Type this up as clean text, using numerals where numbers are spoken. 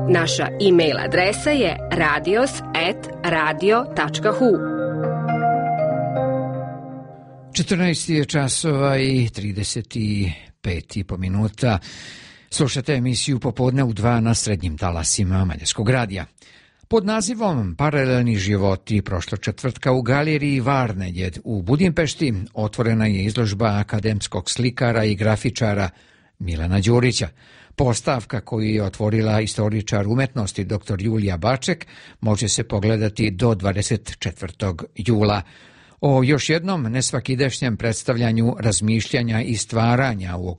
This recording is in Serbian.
Naša e-mail adresa je radios@radio.hu. 14 je časova i 35,5 minuta. Slušate emisiju Popodne u 2 na srednjim talasima Mađarskog radija. Pod nazivom Paralelni životi prošlog četvrtka u galeriji Varneljed u Budimpešti otvorena je izložba akademskog slikara i grafičara Milana Đurića. Postavka koju je otvorila istoričar umetnosti dr. Julija Baček može se pogledati do 24. jula. O još jednom nesvakidašnjem predstavljanju razmišljanja i stvaranja u